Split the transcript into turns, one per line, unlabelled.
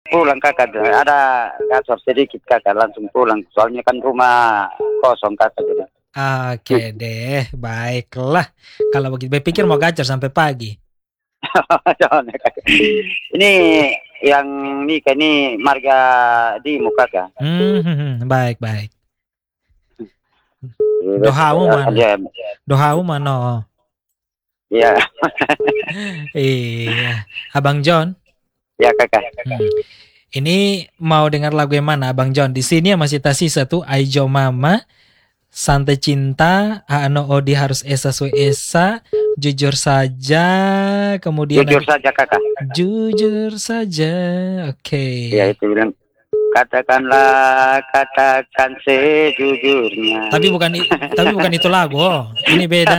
pulang kakak. Ada kasur sedikit kakak, langsung pulang. Soalnya kan rumah kosong kakak. Jadi.
Oke deh, baiklah. Kalau begitu, pikir mau gacor sampai pagi.
Jangan, kakak. Ini yang nikah ini marga Dimo kakak.
Baik baik. Dohamu mana?
Dia,
Dohamu mana?
ya,
Iya, Abang John.
ya kakak.
Ini mau dengar lagu yang mana, Abang John? Di sini yang masih tersisa tuh Aijo Mama, Santai Cinta, Ano Odi Harus Esa Sue Esa, Jujur Saja, kemudian
Jujur
ada
saja kakak.
Jujur Saja. Oke.
Ya itu bilang. Katakan sejujurnya.
Tapi bukan itu lagu. Oh, ini beda.